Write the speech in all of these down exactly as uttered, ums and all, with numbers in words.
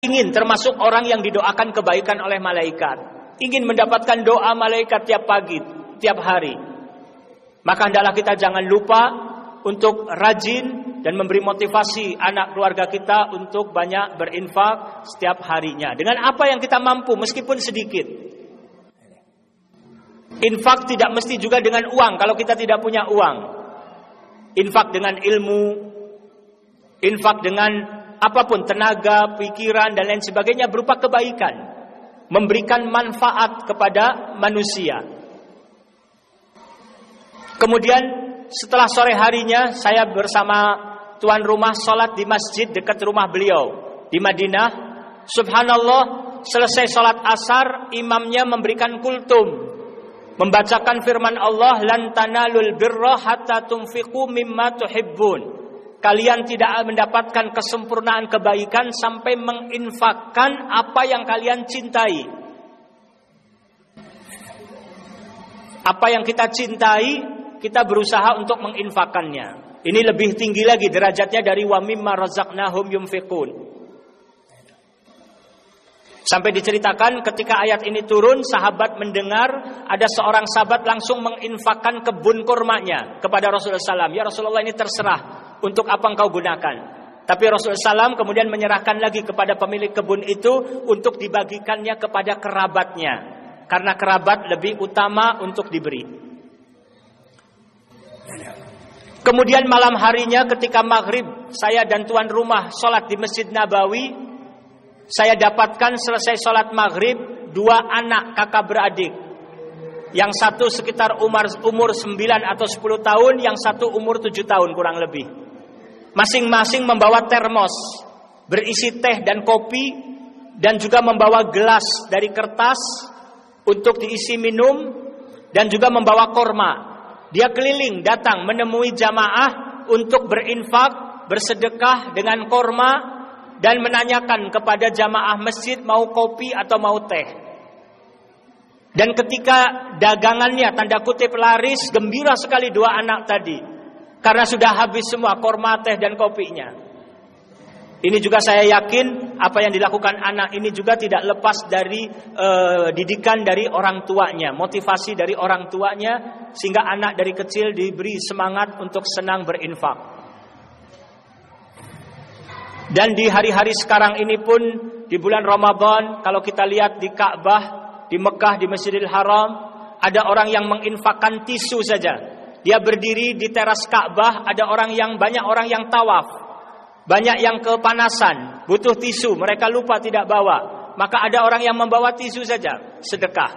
ingin termasuk orang yang didoakan kebaikan oleh malaikat, ingin mendapatkan doa malaikat tiap pagi, tiap hari, maka hendaklah kita jangan lupa untuk rajin dan memberi motivasi anak keluarga kita untuk banyak berinfak setiap harinya dengan apa yang kita mampu meskipun sedikit. Infak tidak mesti juga dengan uang kalau kita tidak punya uang. Infak dengan ilmu, infak dengan apapun, tenaga, pikiran dan lain sebagainya berupa kebaikan, memberikan manfaat kepada manusia. Kemudian setelah sore harinya saya bersama tuan rumah sholat di masjid dekat rumah beliau di Madinah. Subhanallah, selesai sholat asar imamnya memberikan kultum, membacakan firman Allah, lan tanalul birra hatta tunfiqu mimma tuhibbun. Kalian tidak mendapatkan kesempurnaan kebaikan sampai menginfakkan apa yang kalian cintai. Apa yang kita cintai, kita berusaha untuk menginfakkannya. Ini lebih tinggi lagi derajatnya dari wa mimma razaqnahum yunfiqun. Sampai diceritakan ketika ayat ini turun, sahabat mendengar ada seorang sahabat langsung menginfakkan kebun kurmanya kepada Rasulullah shallallahu alaihi wasallam. Ya Rasulullah, ini terserah untuk apa engkau gunakan. Tapi Rasulullah shallallahu alaihi wasallam kemudian menyerahkan lagi kepada pemilik kebun itu untuk dibagikannya kepada kerabatnya, karena kerabat lebih utama untuk diberi. Kemudian malam harinya ketika maghrib, saya dan tuan rumah sholat di Masjid Nabawi. Saya dapatkan selesai sholat maghrib dua anak kakak beradik. Yang satu sekitar umur, umur sembilan atau sepuluh tahun, yang satu umur tujuh tahun kurang lebih. Masing-masing membawa termos berisi teh dan kopi, dan juga membawa gelas dari kertas untuk diisi minum, dan juga membawa korma. Dia keliling datang menemui jamaah untuk berinfak, bersedekah dengan korma, dan menanyakan kepada jamaah masjid mau kopi atau mau teh. Dan ketika dagangannya tanda kutip laris, gembira sekali dua anak tadi, karena sudah habis semua korma, teh dan kopinya. Ini juga saya yakin apa yang dilakukan anak ini juga tidak lepas dari uh, didikan dari orang tuanya, motivasi dari orang tuanya, sehingga anak dari kecil diberi semangat untuk senang berinfak. Dan di hari-hari sekarang ini pun di bulan Ramadan, kalau kita lihat di Ka'bah, di Mekah, di Masjidil Haram, ada orang yang menginfakkan tisu saja. Dia berdiri di teras Ka'bah, ada orang yang banyak orang yang tawaf, banyak yang kepanasan, butuh tisu, mereka lupa tidak bawa. Maka ada orang yang membawa tisu saja, sedekah.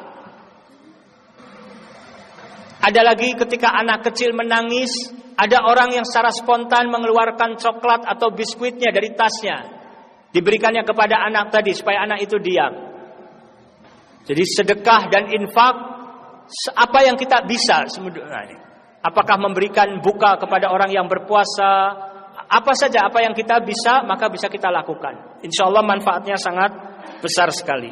Ada lagi ketika anak kecil menangis, ada orang yang secara spontan mengeluarkan coklat atau biskuitnya dari tasnya, diberikannya kepada anak tadi supaya anak itu diam. Jadi sedekah dan infak, apa yang kita bisa sebenarnya. Apakah memberikan buka kepada orang yang berpuasa, apa saja apa yang kita bisa, maka bisa kita lakukan. Insya Allah manfaatnya sangat besar sekali.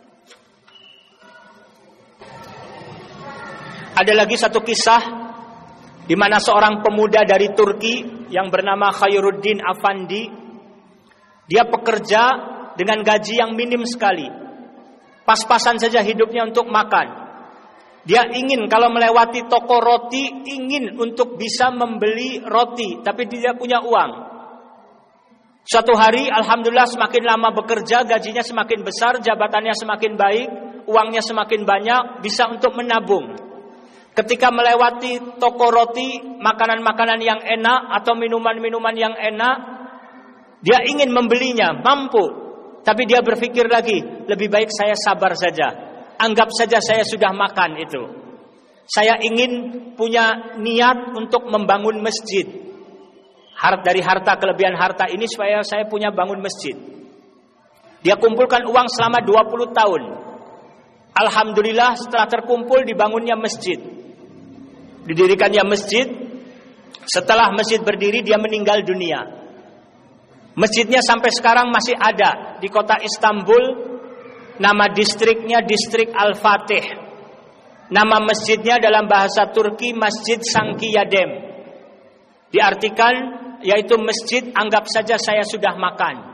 Ada lagi satu kisah di mana seorang pemuda dari Turki yang bernama Khairuddin Afandi, dia pekerja dengan gaji yang minim sekali, pas-pasan saja hidupnya untuk makan. Dia ingin kalau melewati toko roti, ingin untuk bisa membeli roti, tapi tidak punya uang. Suatu hari, alhamdulillah semakin lama bekerja, gajinya semakin besar, jabatannya semakin baik, uangnya semakin banyak, bisa untuk menabung. Ketika melewati toko roti, makanan-makanan yang enak atau minuman-minuman yang enak, dia ingin membelinya, mampu. Tapi dia berpikir lagi, lebih baik saya sabar saja. Anggap saja saya sudah makan itu. Saya ingin punya niat untuk membangun masjid. Dari harta, kelebihan harta ini supaya saya punya bangun masjid. Dia kumpulkan uang selama dua puluh tahun. Alhamdulillah setelah terkumpul dibangunnya masjid. Didirikannya masjid. Setelah masjid berdiri, dia meninggal dunia. Masjidnya sampai sekarang masih ada di kota Istanbul. Nama distriknya distrik Al-Fatih. Nama masjidnya dalam bahasa Turki Masjid Sankiyadem. Diartikan yaitu masjid anggap saja saya sudah makan.